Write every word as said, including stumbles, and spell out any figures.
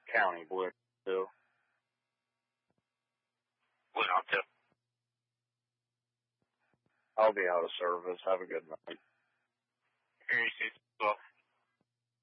County, Blue Hill. Blue Hill. I'll be out of service. Have a good night. Here you see.